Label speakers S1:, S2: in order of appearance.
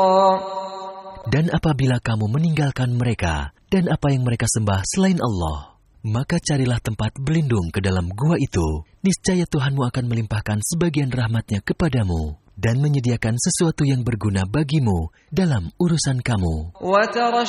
S1: Dan apabila kamu meninggalkan mereka dan apa yang mereka sembah selain Allah, maka carilah tempat berlindung ke dalam gua itu. Niscaya Tuhanmu akan melimpahkan sebagian rahmat-Nya kepadamu dan menyediakan sesuatu yang berguna bagimu dalam urusan kamu.
S2: وَتَرَى